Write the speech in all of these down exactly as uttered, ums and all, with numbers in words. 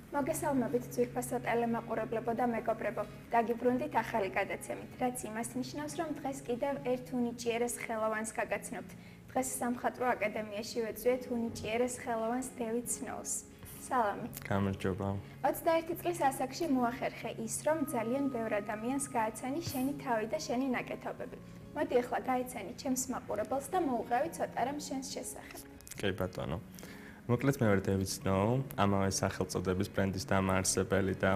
მოგესალმებით ძვირფასო ტელემაყურებლებო და მეგობრებო. დაგიბრუნდით ახალი გადაცემით, რაც იმას ნიშნავს, რომ დღეს კიდევ ერთ უნიჭიერეს ხელოვანს გაგაცნობთ. დღეს სამხატვრო აკადემიაში ვეწვიეთ უნიჭიერეს ხელოვანს დევიდ სნოუს. სალამი. გამარჯობა. ოცდაერთი წლის ასაკში მოახერხე ის, რომ ძალიან ბევრ ადამიანს გააცანი შენი თავი და შენი ნაკეთობები. მოდი ახლა გაიცანი ჩემს მაყურებელს და მოუღევი ცოტა რამ შენს შესახებ. კი ბატონო. მოკლედ მე ვარ დევიდ სნოუ, ამავე სახელწოდების ბრენდის დამაარსებელი და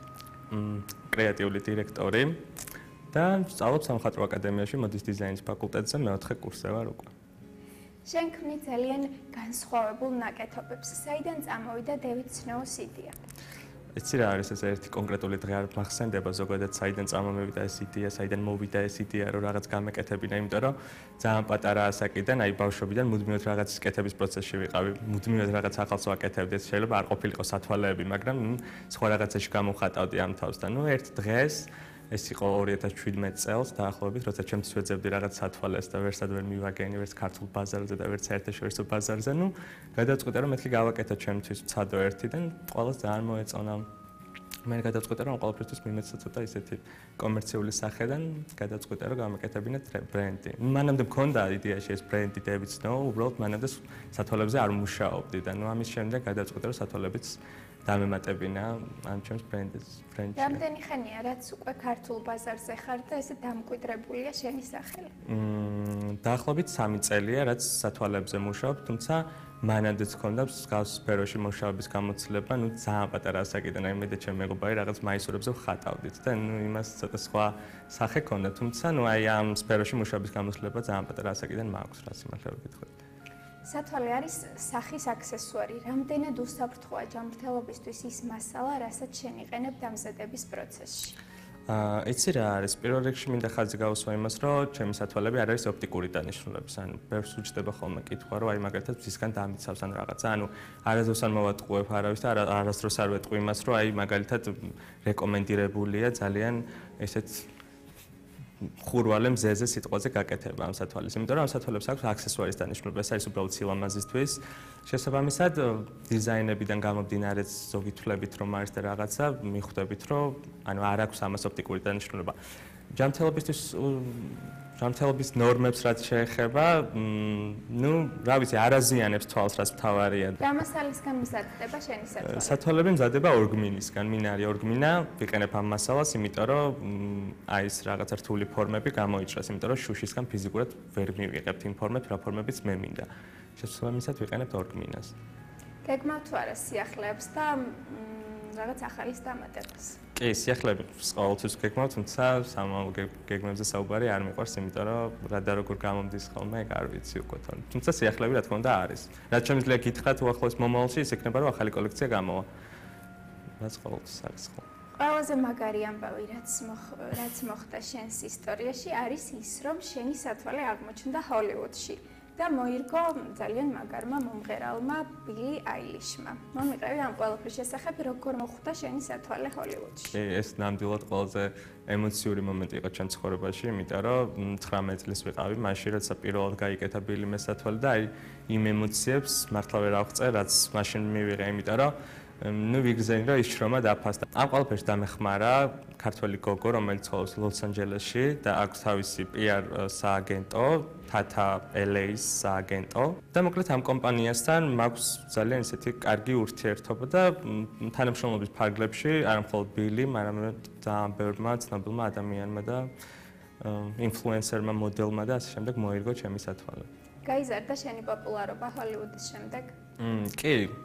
კრეატიული დირექტორი და სწავლობ სამხატვრო აკადემიაში მოდის დიზაინის ფაკულტეტზე მეოთხე კურსზე ვარ უკვე. შენ ქმნი ძალიან განსხვავებულ ნაკეთობებს. საიდან წამოვიდა დევიდ სნოუს იდეა? იცი რა არის ეს ერთი კონკრეტული დღე არ მახსენდება ზოგადად საიდან წამომივიდა ეს იდეა, საიდან მოვიდა ეს იდეა, რომ რაღაც გამეკეთებინა, იმიტომ რომ ძალიან პატარა ასაკიდან, აი ბავშვობიდან მუდმივად რაღაცის კეთების პროცესში ვიყავი, მუდმივად რაღაც ახალს ვაკეთებდი, შეიძლება არ ყოფილიყო სათვალეები, მაგრამ სხვა რაღაცაში გამოვხატავდი ამ თავს და ნუ ერთ დღეს ეს იყო ორი ათას შვიდმეტი წელს დაახლოებით, როცა ჩემთვის ვეძებდი რაღაც სათვალეს და ვერსად ვერ მივაგენი, ვერც ქართულ ბაზარზე და ვერც საერთაშორისო ბაზარზე, ნუ გადავწყვიტე რომ მეთქი გავაკეთო ჩემთვის ცადო ერთიდან, ყველას ძალიან მოეწონა. მე გადავწყვიტე რომ ყოველთვის მიმეცა ცოტა ისეთი კომერციული სახედან, გადავწყვიტე რომ გამეკეთებინე ბრენდი. მანამდე მქონდა იდეაში ეს ბრენდი დევიდ სნოუ, უბრალოდ მანამდე სათვალებზე არ მუშაობდი და ნუ ამის შემდეგ გადავწყვიტე რომ სათვალებიც დამემატებინა ამ ჩემს ბრენდის ბრენდში. რამდენი ხანია რაც უკვე ქართულ ბაზარზე ხარ და ესე დამკვიდრებულია შენი სახელი? მმ დაახლოებით სამი წელია რაც სათვალებზე მუშაობ, თუმცა მანამდეც მქონდა მსგავს სფეროში მუშაობის გამოცდილება, ნუ ძალიან პატარა ასაკიდან, აი მე და ჩემი მეგობარი რაღაც მაისურებზე ვხატავდით და ნუ იმას ცოტა სხვა სახე ქონდა, თუმცა ნუ აი ამ სფეროში მუშაობის გამოცდილება ძალიან პატარა ასაკიდან მაქვს, რა სიმართლე ვკითხოთ. სათვალე არის სახის აქსესუარი. რამდენად უსაფრთხოა ჯანმრთელობისთვის ის მასალა, რასაც შენ იყენებ დამზადების პროცესში? აა, იცი რა არის, პირველ რიგში მინდა ხაზი გავუსვა იმას, რომ ჩემი სათვალები არ არის ოპტიკური დანიშნულების, ანუ ბევრს უჩნდება ხოლმე კითხვა, რომ აი მაგალითად მზისგან დამიცავს ან რაღაცა, ანუ არასდროს არ მოვატყუებ არავის და არასდროს არ ვეტყვი იმას, რომ აი მაგალითად რეკომენდირებულია ძალიან ესეთ ხურვალე მზეზე სიტყვაზე გაკეთება ამ სათვალეს. იმიტომ რომ ამ სათვალებს აქვს აქსესუარის დანიშნულება, ეს არის უბრალოდ სილამაზისთვის. შესაბამისად, დიზაინებიდან გამომდინარეც ზოგი თვლებით რომ არის და რაღაცა, მიხვდებით რომ ანუ არ აქვს ამას ოპტიკური დანიშნულება. ჯანმრთელობისთვის ჯანმრთელობის ნორმებს რაც შეეხება, ნუ რა ვიცი, არ აზიანებს თვალს, რაც მთავარია. რა მასალისგან მზადდება შენი სათვალე? სათვალები მზადდება ორგმინისგან, მინარი ორგმინა, ვიყენებ ამ მასალას, იმიტომ რომ აი ეს რაღაცა რთული ფორმები გამოიჭრას, იმიტომ რომ შუშისგან ფიზიკურად ვერ მივიღებთ იმ ფორმებს, რა ფორმებიც მე მინდა. შესაბამისად ვიყენებთ ორგმინას. გეგმავ თუ არა სიახლეებს და რაღაც ახალის დამატებას? კი, სიახლეებს ყოველთვის გეგმავ, თუმცა სამავ გეგმებზე საუბარი არ მიყვარს, იმიტომ რომ რა და როგორ გამომდის ხოლმე, ეგ არ ვიცი უკვე თორემ. თუმცა სიახლეები რა თქმა უნდა არის. რაც შემიძლია გითხრათ უახლოეს მომავალში, ის იქნება რომ ახალი კოლექცია გამოვა. რაც ყოველთვის არის ხოლმე. ყველაზე მაგარი ამბავი, რაც რაც მოხდა შენს ისტორიაში, არის ის, რომ შენი სათვალე აღმოჩნდა ჰოლივუდში. და მოირგო ძალიან მაგარმა მომღერალმა ბილი აილიშმა. მომიყევი ამ ყველაფრის შესახებ, როგორ მოხვდა შენი სათვალე ჰოლივუდში? კი, ეს ნამდვილად ყველაზე ემოციური მომენტი იყო ჩემს ცხოვრებაში, იმიტომ რომ ცხრამეტ წლის ვიყავი, მაშინ როცა პირველად გაიკეთა ბილი მე სათვალე და აი იმ ემოციებს მართლა ვერ ავღწევ, რაც მაშინ მივიღე, იმიტომ რომ ნუ ვიგრძენი რომ ის შრომა დაფასდა. ამ ყველაფერს დამეხმარა ქართველი გოგო, რომელიც ცხოვრობს ლოს-ანჯელესში და აქვს თავისი პი არ სააგენტო, Tata ელ ეის სააგენტო. და მოკლედ ამ კომპანიასთან მაქვს ძალიან ისეთი კარგი ურთიერთობა და თანამშრომლობის ფარგლებში არა მხოლოდ ბილი, მაგრამ ძალიან ბევრმა ცნობილმა ადამიანმა და ინფლუენსერმა, მოდელმა და ასე შემდეგ მოირგო ჩემი სათვალე. გაიზარდა შენი პოპულარობა ჰოლივუდის შემდეგ? მმ, კი.